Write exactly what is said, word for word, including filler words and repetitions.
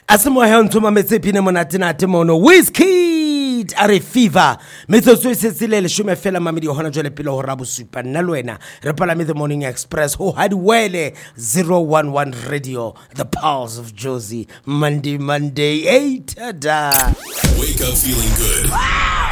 Asimo he ntoma metsepine monate nate mono Wizkid are fever metsotso e setsile le shome fela mamedi hona jwale pele ho ra bosupa nna le wena re palame the morning express ho hadiwele zero one one radio the pulse of Josie Monday Monday eight da Wake up feeling good.